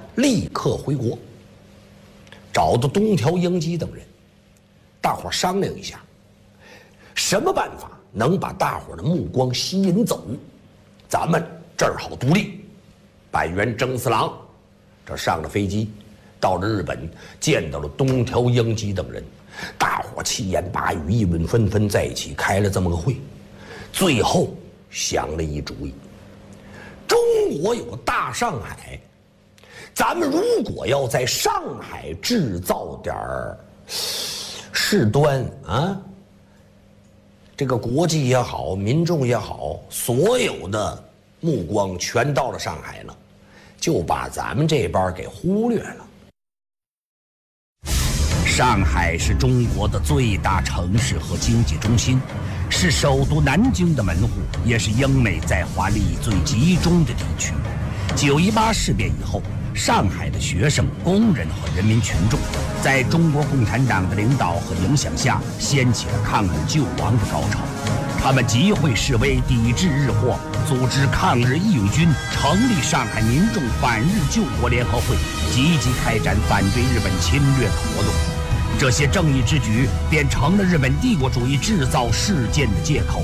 立刻回国，找到东条英机等人，大伙商量一下，什么办法能把大伙的目光吸引走，咱们这儿好独立。板垣征四郎这上了飞机，到了日本，见到了东条英机等人，大伙七言八语，议论纷纷，在一起开了这么个会，最后想了一主意：中国有大上海，咱们如果要在上海制造点事端啊，这个国际也好，民众也好，所有的目光全到了上海了，就把咱们这边给忽略了。 上海是中国的最大城市和经济中心，是首都南京的门户，也是英美在华利益最集中的地区。9·18事变以后，上海的学生、工人和人民群众，在中国共产党的领导和影响下，掀起了抗日救亡的高潮。他们集会示威，抵制日货，组织抗日义勇军，成立上海民众反日救国联合会，积极开展反对日本侵略的活动。这些正义之举便成了日本帝国主义制造事件的借口。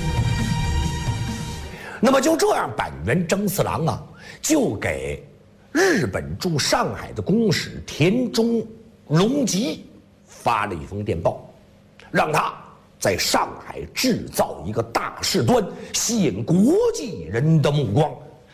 那么就这样，板垣征四郎啊，就给日本驻上海的公使田中隆吉发了一封电报，让他在上海制造一个大事端，吸引国际人的目光。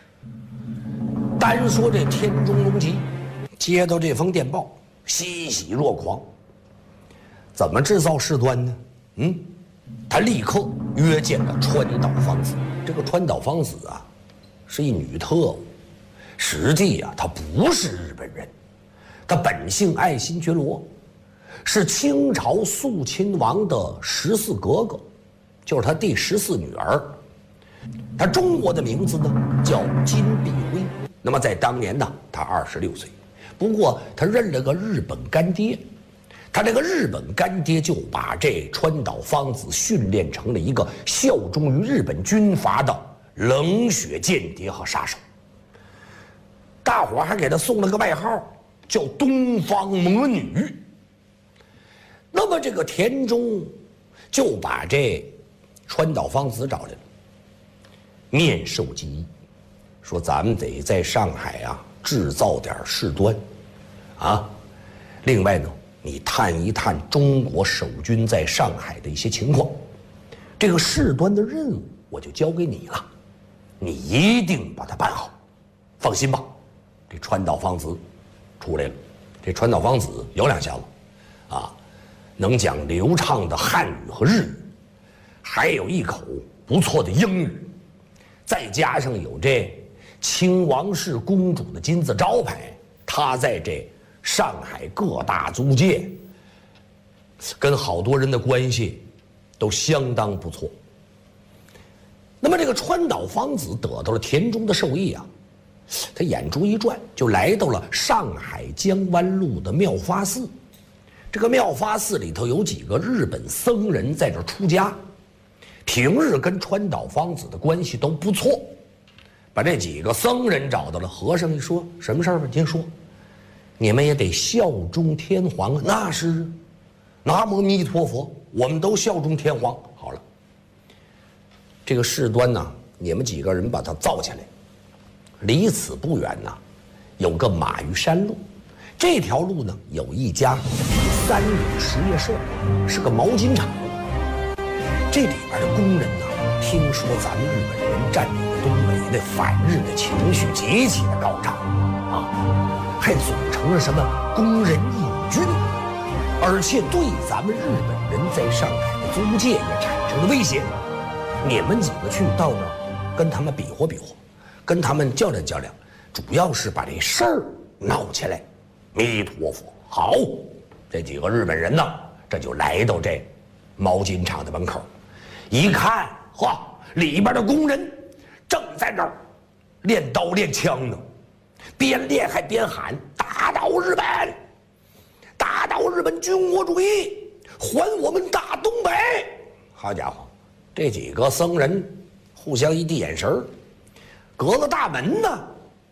单说这田中隆吉接到这封电报，欣喜若狂。怎么制造事端呢？他立刻约见了川岛芳子。这个川岛芳子啊，是一女特务，实际啊，她不是日本人，她本姓爱新觉罗，是清朝肃亲王的14格格，就是他第14女儿。她中国的名字呢叫金碧辉。那么在当年呢，她26岁，不过她认了个日本干爹。他这个日本干爹就把这川岛芳子训练成了一个效忠于日本军阀的冷血间谍和杀手。大伙还给他送了个外号，叫东方魔女。那么这个田中就把这川岛芳子找来了，面授机宜，说咱们得在上海啊制造点事端啊。另外呢，你探一探中国守军在上海的一些情况，这个事端的任务我就交给你了，你一定把它办好。放心吧。这川岛芳子出来了。这川岛芳子有两下子啊，能讲流畅的汉语和日语，还有一口不错的英语，再加上有这清王氏公主的金字招牌，她在这上海各大租界跟好多人的关系都相当不错。那么这个川岛芳子得到了田中的授意啊，他眼珠一转，就来到了上海江湾路的妙法寺。这个妙法寺里头有几个日本僧人在这出家，平日跟川岛芳子的关系都不错。把这几个僧人找到了，和尚一说，什么事儿吧？您说。你们也得效忠天皇啊！那是，南无弥陀佛，我们都效忠天皇。好了，这个事端呢，你们几个人把它造起来。离此不远呢，有个马玉山路，这条路呢有一家三里实业社，是个毛巾厂。这里边的工人呢，听说咱们日本人占领了东北的反日的情绪极其的高涨啊，还组成了什么工人义勇军，而且对咱们日本人在上海的租界也产生了威胁。你们几个去到那儿，跟他们比划比划，跟他们较量较量，主要是把这事儿闹起来。弥陀佛，好！这几个日本人呢，这就来到这毛巾厂的门口，一看，嚯，里边的工人正在那儿练刀练枪呢，边练还边喊：“打倒日本，打倒日本军国主义，还我们大东北！”好家伙，这几个僧人互相一递眼神，隔了大门呢，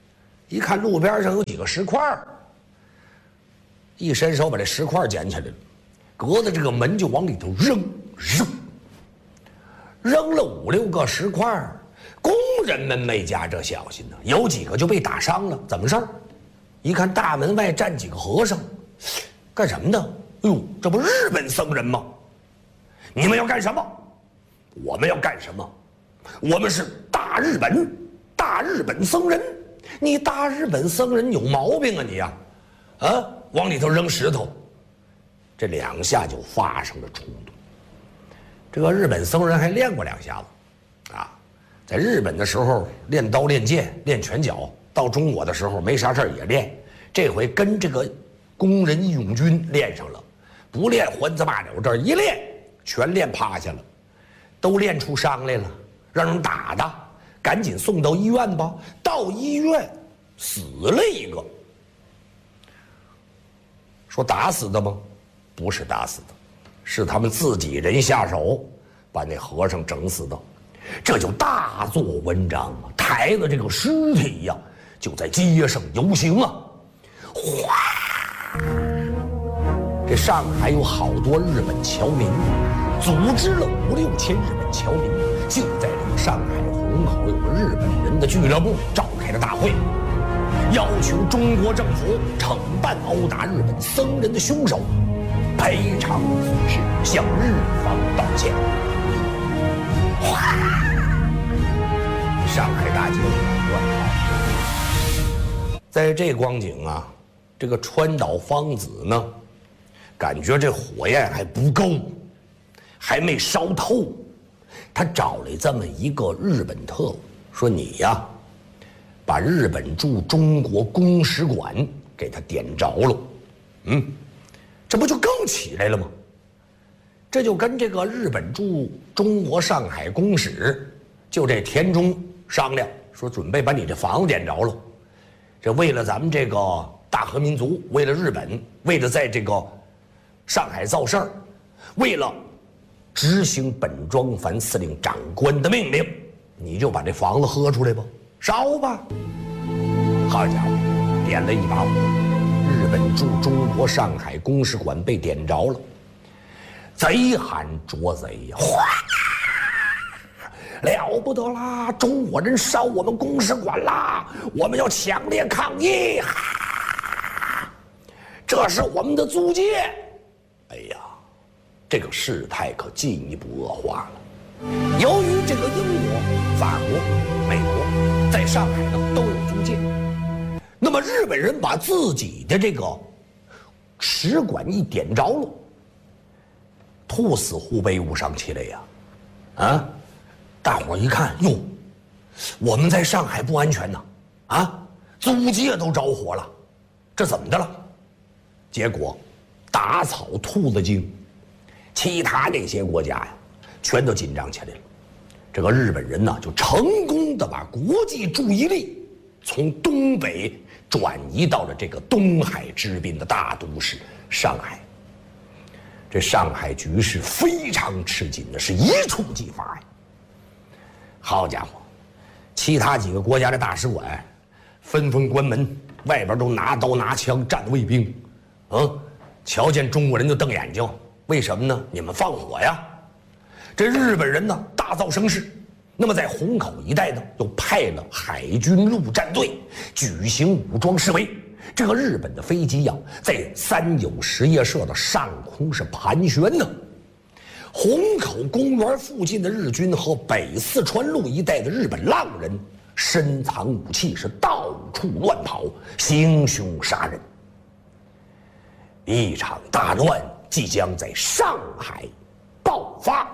一看路边上有几个石块，一伸手把这石块捡起来了，隔着这个门就往里头扔，扔了5、6个石块。工人们没加这小心呢，有几个就被打伤了。怎么事儿？一看大门外站几个和尚，干什么呢？哎呦，这不日本僧人吗？你们要干什么？我们要干什么？我们是大日本僧人。你大日本僧人有毛病啊你呀！啊，往里头扔石头，这2下就发生了冲突。这个日本僧人还练过2下子，啊，在日本的时候练刀练剑练拳脚，到中国的时候没啥事儿也练，这回跟这个工人义勇军练上了，不练还子罢了，这一练全练趴下了，都练出伤来了，让人打的，赶紧送到医院吧。到医院死了一个，说打死的吗？不是打死的，是他们自己人下手把那和尚整死的。这就大做文章啊，抬着这个尸体呀，就在街上游行啊，哗！这上海有好多日本侨民，组织了5、6千日本侨民，就在这个上海虹口有个日本人的俱乐部召开了大会，要求中国政府惩办殴打日本僧人的凶手，赔偿损失，向日方道歉。哗！上海大街乱套。在这光景啊，这个川岛芳子呢，感觉这火焰还不够，还没烧透，他找了这么一个日本特务，说你呀，把日本驻中国公使馆给他点着了，这不就更起来了吗？这就跟这个日本驻中国上海公使就这田中商量，说准备把你这房子点着了，这为了咱们这个大和民族，为了日本，为了在这个上海造事儿，为了执行本庄繁司令长官的命令，你就把这房子喝出来吧，烧吧。好家伙，点了一把火，日本驻中国上海公使馆被点着了。贼喊捉贼呀！哗，了不得啦！中国人烧我们公使馆啦！我们要强烈抗议！这是我们的租界！哎呀，这个事态可进一步恶化了。由于这个英国、法国、美国在上海呢都有租界，那么日本人把自己的这个使馆一点着了，兔死狐悲无伤其类呀！啊，大伙一看，哟，我们在上海不安全呐！啊，租界都着火了，这怎么的了？结果打草兔子精，其他那些国家呀，全都紧张起来了。这个日本人呢，就成功的把国际注意力从东北转移到了这个东海之滨的大都市上海。这上海局势非常吃紧的，是一触即发呀！好家伙，其他几个国家的大使馆纷纷关门，外边都拿刀拿枪站卫兵，瞧见中国人就瞪眼睛，为什么呢？你们放火呀！这日本人呢大造声势，那么在虹口一带呢，又派了海军陆战队举行武装示威。这个日本的飞机呀，在三友实业社的上空是盘旋呢。虹口公园附近的日军和北四川路一带的日本浪人深藏武器，是到处乱跑，行凶杀人。一场大乱即将在上海爆发。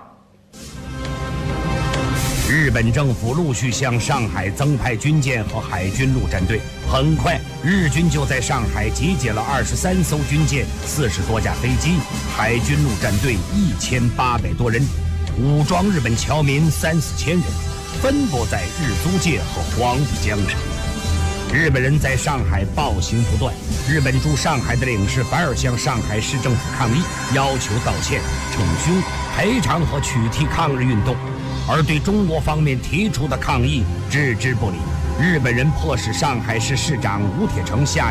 日本政府陆续向上海增派军舰和海军陆战队，很快日军就在上海集结了23艘军舰、40多架飞机，海军陆战队1800多人，武装日本侨民3、4千人，分布在日租界和黄浦江上。日本人在上海暴行不断，日本驻上海的领事反而向上海市政府抗议，要求道歉、惩凶、赔偿和取缔抗日运动。而对中国方面提出的抗议置之不理， 日本人迫使上海市市长吴铁城下